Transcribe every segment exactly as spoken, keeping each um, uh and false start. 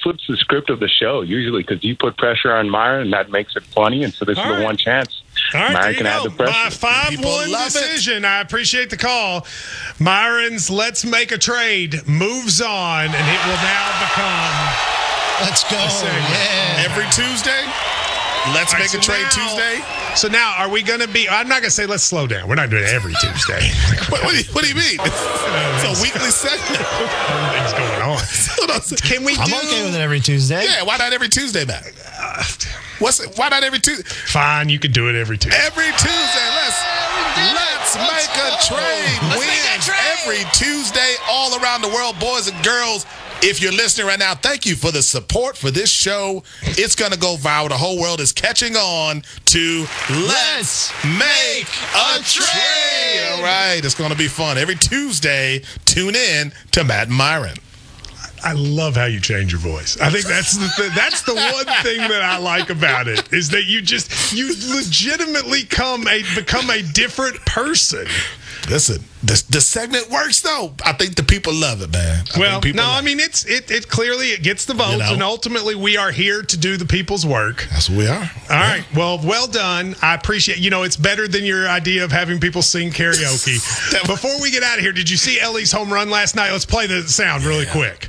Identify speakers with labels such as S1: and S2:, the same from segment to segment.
S1: flips the script of the show usually because you put pressure on Myron, and that makes it funny. And so this All is right. the one chance.
S2: All right,
S1: Myron can
S2: go.
S1: add the pressure.
S2: My five one decision. It. I appreciate the call. Myron's Let's Make a Trade moves on, and it will now become.
S3: Let's go. Yeah.
S4: Every Tuesday. Let's
S2: All
S4: make
S2: right,
S4: a
S2: so
S4: trade
S2: now,
S4: Tuesday.
S2: So now, are we going to be? I'm not going to say let's slow down. We're not doing it every Tuesday.
S4: what, what, do you, what do you mean? It's, it's a weekly segment.
S2: Everything's going on. Can we?
S3: I'm
S2: do...
S3: okay with it every Tuesday.
S4: Yeah, why not every Tuesday, Matt? Uh, What's it, why not every Tuesday?
S2: Fine, you can do it every Tuesday.
S4: Every Tuesday, let's let's, let's make a trade.
S3: Let's
S4: Wins
S3: make a trade.
S4: Every Tuesday, all around the world, boys and girls. If you're listening right now, thank you for the support for this show. It's going to go viral. The whole world is catching on to Let's Make a Trade. All right, it's going to be fun. Every Tuesday, tune in to Matt and Myron.
S2: I love how you change your voice. I think that's the th- that's the one thing that I like about it is that you just you legitimately come a become a different person.
S4: Listen, the, the segment works though. I think the people love it, man. I
S2: well, no,
S4: love
S2: I mean it's it it clearly it gets the votes,
S4: you know?
S2: and ultimately we are here to do the people's work.
S4: That's what we are.
S2: All yeah. right, well, well done. I appreciate. You know, it's better than your idea of having people sing karaoke. Before we get out of here, did you see Ellie's home run last night? Let's play the sound really yeah. quick.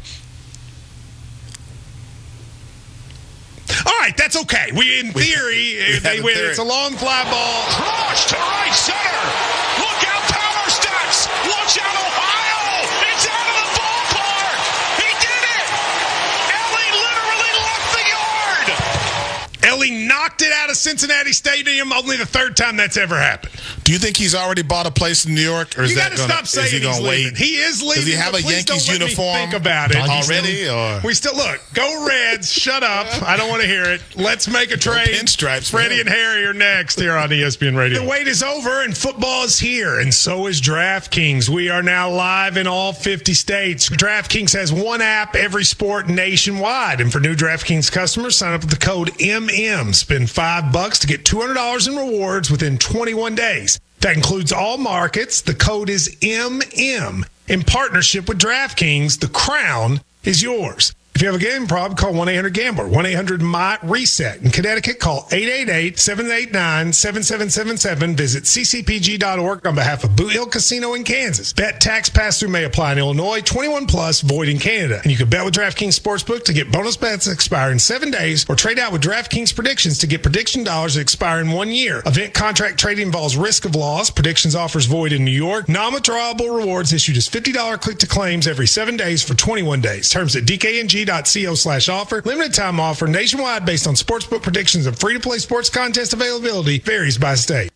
S2: All right, that's okay. We, in theory, we, we they win. Theory. It's a long fly ball.
S5: Cross to right center. Look out, Power Stats. Watch out, Ohio. It's out of the ballpark. He did it. Ellie literally left the yard.
S2: Ellie knocked it out of Cincinnati Stadium. Only the third time that's ever happened.
S4: Do you think he's already bought a place in New York, or is
S2: you
S4: that
S2: going to stop saying
S4: is he
S2: he's
S4: gonna
S2: leaving?
S4: wait?
S2: He is leaving.
S4: Does he have a Yankees uniform?
S2: Think about it
S4: already, or
S2: we still look. Go Reds! Shut up! I don't want to hear it. Let's make a trade.
S4: Pinstripes.
S2: Freddie and Harry are next here on E S P N Radio. The wait is over, and football is here, and so is DraftKings. We are now live in all fifty states. DraftKings has one app, every sport nationwide, and for new DraftKings customers, sign up with the code M M. Spend five bucks to get two hundred dollars in rewards within twenty-one days. That includes all markets. The code is M M. In partnership with DraftKings, the crown is yours. If you have a gambling problem, call one eight hundred gambler, one eight hundred M Y reset. In Connecticut, call eight eight eight, seven eight nine, seven seven seven seven. Visit c c p g dot org on behalf of Boot Hill Casino in Kansas. Bet tax pass-through may apply in Illinois, twenty-one plus, void in Canada. And you can bet with DraftKings Sportsbook to get bonus bets that expire in seven days or trade out with DraftKings Predictions to get prediction dollars that expire in one year. Event contract trading involves risk of loss. Predictions offers void in New York. Non-withdrawable rewards issued as fifty dollars click-to-claims every seven days for twenty-one days. Terms at d k n g dot co slash offer. Limited time offer nationwide based on sportsbook predictions and free-to-play sports contest availability varies by state.